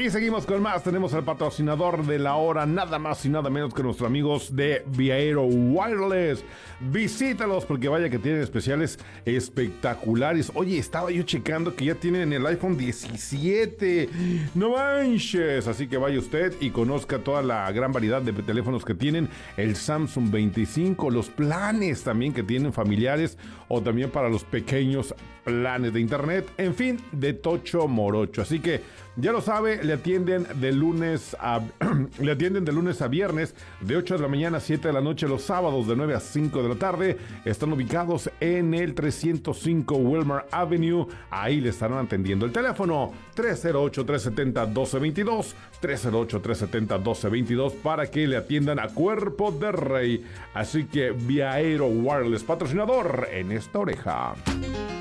Y seguimos con más. Tenemos al patrocinador de la hora, nada más y nada menos que nuestros amigos de Viaero Wireless. Visítalos porque vaya que tienen especiales espectaculares. Oye, estaba yo checando que ya tienen el iPhone 17. No manches. Así que vaya usted y conozca toda la gran variedad de teléfonos que tienen. El Samsung 25, los planes también que tienen familiares o también para los pequeños planes de internet. En fin, de tocho morocho. Así que ya lo sabe, le atienden de lunes a viernes de 8 de la mañana a 7 de la noche, los sábados de 9 a 5 de la tarde. Están ubicados en el 305 Wilmer Avenue. Ahí le estarán atendiendo. El teléfono 308-370-1222, 308-370-1222 para que le atiendan a cuerpo de rey. Así que Viaero Wireless, patrocinador en esta oreja.